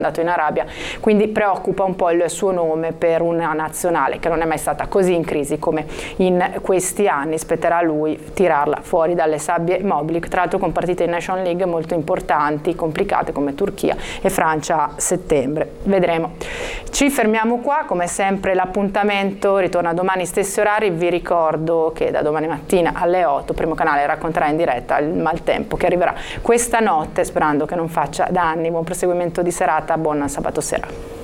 andato in Arabia, quindi preoccupa un po' il suo nome per una nazionale che non è mai stata così in crisi come in questi anni. Spetterà a lui tirarla fuori dalle sabbie mobili, tra l'altro con partite in Nation League molto importanti, complicate, come Turchia e Francia a settembre. Vedremo. Ci fermiamo qua, come sempre l'appuntamento ritorna domani stessi orari. Vi ricordo che da domani mattina alle 8 Primo Canale racconterà in diretta il maltempo che arriverà questa notte, sperando che non faccia danni. Buon proseguimento di serata, buon sabato sera.